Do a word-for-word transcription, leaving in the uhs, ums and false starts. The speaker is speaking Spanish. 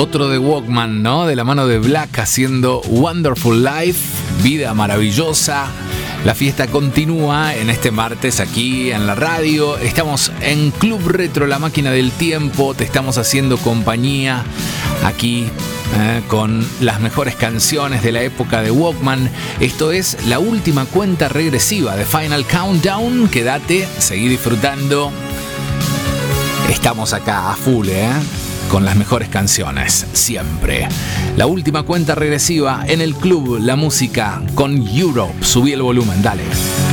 otro de Walkman, ¿no? De la mano de Black haciendo Wonderful Life, vida maravillosa. La fiesta continúa en este martes aquí en la radio. Estamos en Club Retro, la máquina del tiempo. Te estamos haciendo compañía aquí eh, con las mejores canciones de la época de Walkman. Esto es la última cuenta regresiva de Final Countdown. Quédate, seguí disfrutando. Estamos acá a full, ¿eh? Con las mejores canciones, siempre. La última cuenta regresiva en el club, la música con Europe. Subí el volumen, dale.